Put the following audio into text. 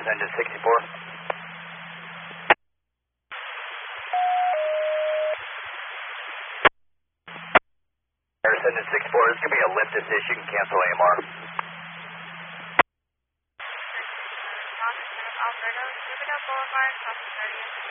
Towers engine 64. Towers engine 64, this is going to be a lift assist, you can cancel AMR. Alfredo, Jupiter Boulevard, South 30th.